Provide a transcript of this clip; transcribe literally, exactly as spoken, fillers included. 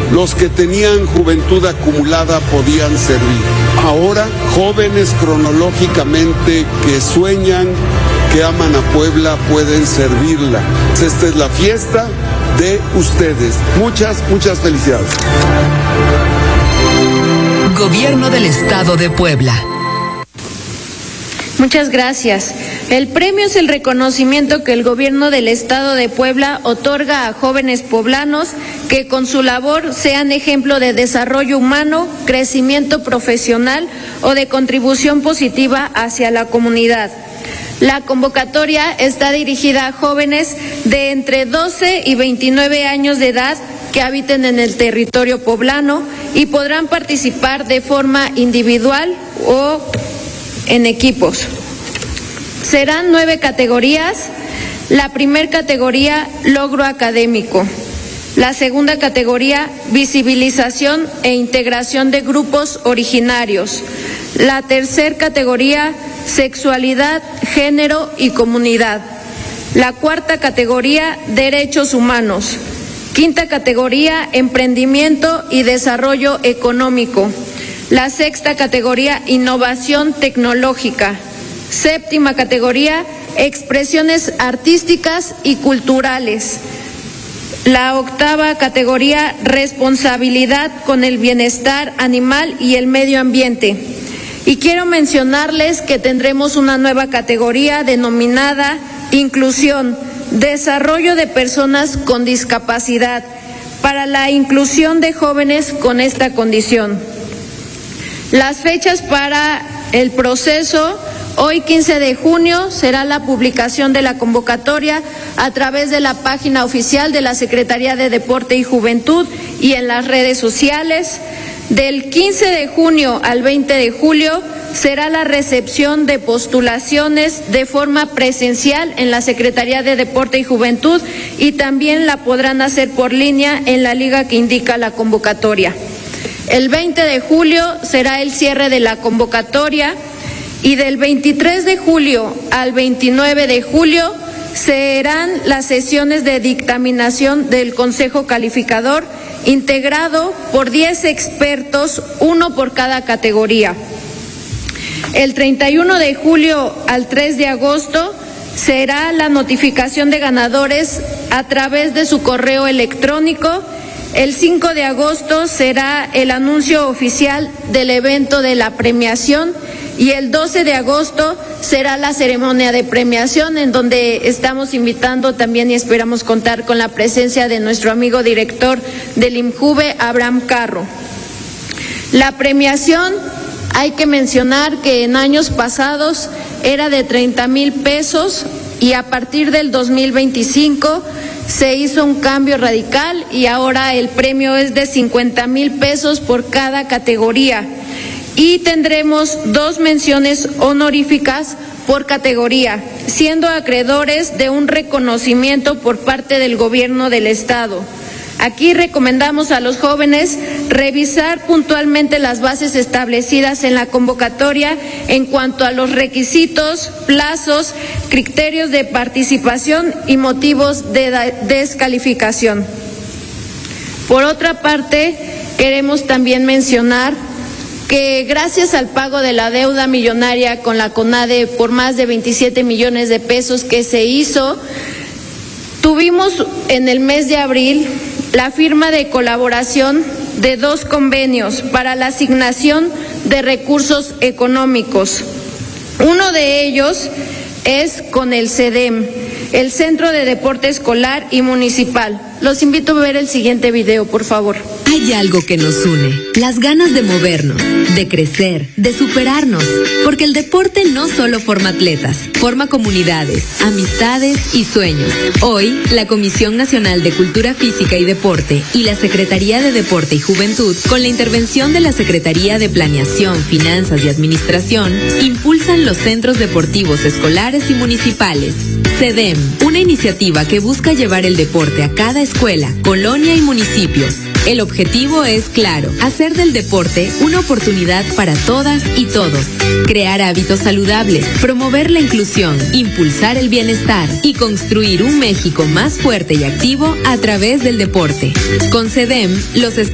Los que tenían juventud acumulada podían servir. Ahora, jóvenes cronológicamente que sueñan, que aman a Puebla, pueden servirla. Esta es la fiesta de ustedes. Muchas, muchas felicidades. Gobierno del Estado de Puebla. Muchas gracias. El premio es el reconocimiento que el Gobierno del Estado de Puebla otorga a jóvenes poblanos que con su labor sean ejemplo de desarrollo humano, crecimiento profesional o de contribución positiva hacia la comunidad. La convocatoria está dirigida a jóvenes de entre doce y veintinueve años de edad que habiten en el territorio poblano y podrán participar de forma individual o en equipos. Serán nueve categorías. La primera categoría, logro académico. La segunda categoría, visibilización e integración de grupos originarios. La tercera categoría, sexualidad, género y comunidad. La cuarta categoría, derechos humanos. Quinta categoría, emprendimiento y desarrollo económico. La sexta categoría, innovación tecnológica. Séptima categoría, expresiones artísticas y culturales. La octava categoría, responsabilidad con el bienestar animal y el medio ambiente. Y quiero mencionarles que tendremos una nueva categoría denominada inclusión, desarrollo de personas con discapacidad, para la inclusión de jóvenes con esta condición. Las fechas para el proceso: hoy quince de junio será la publicación de la convocatoria a través de la página oficial de la Secretaría de Deporte y Juventud y en las redes sociales. Del quince de junio al veinte de julio será la recepción de postulaciones de forma presencial en la Secretaría de Deporte y Juventud y también la podrán hacer por línea en la liga que indica la convocatoria. El veinte de julio será el cierre de la convocatoria y del veintitrés de julio al veintinueve de julio serán las sesiones de dictaminación del Consejo Calificador, integrado por diez expertos, uno por cada categoría. El treinta y uno de julio al tres de agosto será la notificación de ganadores a través de su correo electrónico. El cinco de agosto será el anuncio oficial del evento de la premiación y el doce de agosto será la ceremonia de premiación, en donde estamos invitando también y esperamos contar con la presencia de nuestro amigo director del IMJUVE, Abraham Carro. La premiación, hay que mencionar que en años pasados era de treinta mil pesos y a partir del dos mil veinticinco se hizo un cambio radical y ahora el premio es de cincuenta mil pesos por cada categoría. Y tendremos dos menciones honoríficas por categoría, siendo acreedores de un reconocimiento por parte del Gobierno del Estado. Aquí recomendamos a los jóvenes revisar puntualmente las bases establecidas en la convocatoria en cuanto a los requisitos, plazos, criterios de participación y motivos de descalificación. Por otra parte, queremos también mencionar que gracias al pago de la deuda millonaria con la CONADE por más de veintisiete millones de pesos que se hizo, tuvimos en el mes de abril la firma de colaboración de dos convenios para la asignación de recursos económicos. Uno de ellos es con el CEDEM, el Centro de Deporte Escolar y Municipal. Los invito a ver el siguiente video, por favor. Hay algo que nos une, las ganas de movernos, de crecer, de superarnos, porque el deporte no solo forma atletas, forma comunidades, amistades y sueños. Hoy, la Comisión Nacional de Cultura Física y Deporte y la Secretaría de Deporte y Juventud, con la intervención de la Secretaría de Planeación, Finanzas y Administración, impulsan los centros deportivos escolares y municipales. CEDEM, una iniciativa que busca llevar el deporte a cada escuela, colonia y municipio. El objetivo es claro, hacer del deporte una oportunidad para todas y todos, crear hábitos saludables, promover la inclusión, impulsar el bienestar y construir un México más fuerte y activo a través del deporte. Con CEDEM, los